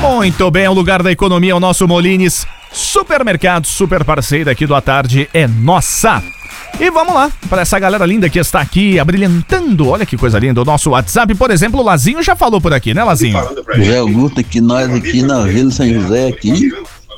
Muito bem, o lugar da economia, o nosso Molines. Supermercado, super parceiro aqui do A Tarde é nossa. E vamos lá, para essa galera linda que está aqui abrilhantando. Olha que coisa linda, o nosso WhatsApp, por exemplo, o Lazinho já falou por aqui, né, Lazinho? José Augusto, que nós aqui na Vila São José, aqui,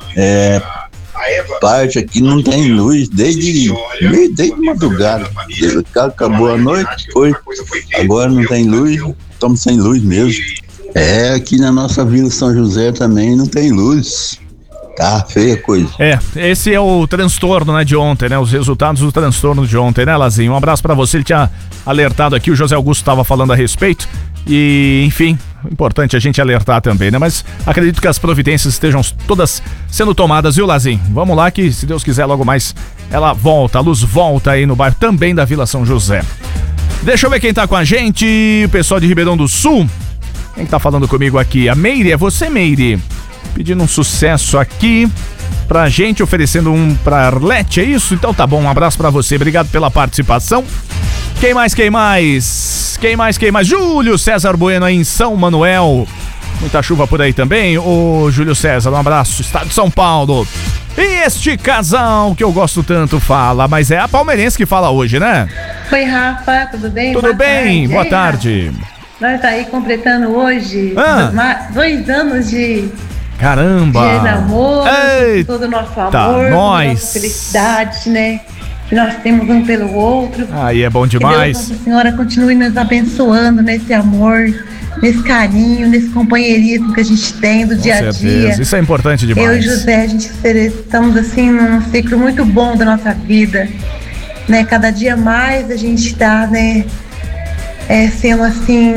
parte aqui não tem luz desde madrugada. Acabou a noite, agora não tem luz, estamos sem luz mesmo. Aqui na nossa Vila São José também não tem luz. Tá feia a coisa. Esse é o transtorno, né, de ontem, né? Os resultados do transtorno de ontem, né, Lazinho? Um abraço pra você, ele tinha alertado aqui, o José Augusto estava falando a respeito. E, enfim, importante a gente alertar também, né? Mas acredito que as providências estejam todas sendo tomadas, viu, Lazinho? Vamos lá que, se Deus quiser, logo mais ela volta, a luz volta aí no bairro também da Vila São José. Deixa eu ver quem tá com a gente, o pessoal de Ribeirão do Sul. Quem tá falando comigo aqui? A Meire, é você, Meire? Pedindo um sucesso aqui pra gente, oferecendo um pra Arlete, é isso? Então tá bom, um abraço pra você, obrigado pela participação. Quem mais? Júlio César Bueno aí em São Manuel. Muita chuva por aí também. Ô Júlio César, um abraço, estado de São Paulo. E este casal que eu gosto tanto fala, mas é a palmeirense que fala hoje, né? Oi, Rafa, tudo bem? Tudo bem, boa tarde. Nós tá aí completando hoje 2 anos de... Caramba! De namoro, todo o nosso amor, nossa felicidade, né? Que nós temos um pelo outro. Aí é bom demais. Que Deus, Nossa Senhora, continue nos abençoando nesse amor, nesse carinho, nesse companheirismo que a gente tem do dia a dia. Isso é importante demais. Eu e José, a gente estamos assim num ciclo muito bom da nossa vida, né? Cada dia mais a gente está, né? Sendo assim,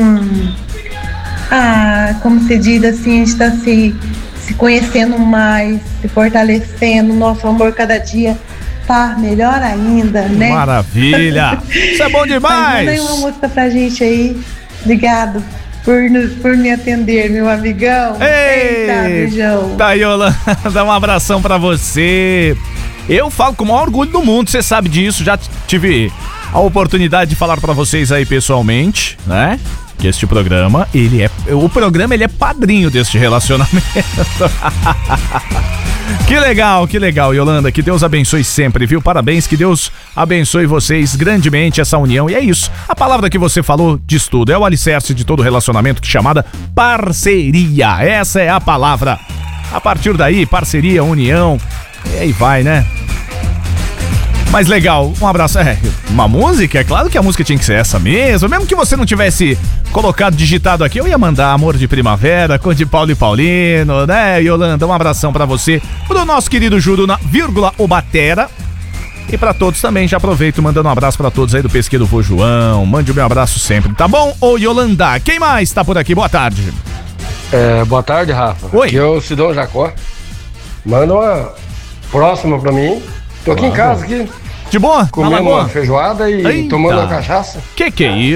como se diz assim, a gente está se conhecendo mais, se fortalecendo, nosso amor cada dia tá melhor ainda, né? Maravilha! Isso é bom demais! Manda aí uma música pra gente aí. Obrigado por me atender, meu amigão. Eita, beijão. Tá, Yolanda, dá um abração pra você. Eu falo com o maior orgulho do mundo, você sabe disso, já tive a oportunidade de falar pra vocês aí pessoalmente, né? Que este programa, ele é padrinho deste relacionamento. Que legal, Yolanda, que Deus abençoe sempre, viu? Parabéns, que Deus abençoe vocês grandemente, essa união. E é isso, a palavra que você falou diz tudo, é o alicerce de todo relacionamento, chamada parceria. Essa é a palavra. A partir daí, parceria, união, e aí vai, né? Mas legal, um abraço. Uma música? É claro que a música tinha que ser essa mesmo. Mesmo que você não tivesse digitado aqui, eu ia mandar Amor de Primavera, Cor de Paulo e Paulino, né, Yolanda? Um abração pra você, pro nosso querido Júlio, o Batera. E pra todos também, já aproveito mandando um abraço pra todos aí do Pesqueiro Vô João. Mande o meu abraço sempre, tá bom? Ô Yolanda, quem mais tá por aqui? Boa tarde. Boa tarde, Rafa. Oi. Aqui é o Sidão Jacó. Manda uma próxima pra mim. Tô aqui em casa, aqui. De boa? Comendo uma feijoada e tomando uma cachaça. Que é isso?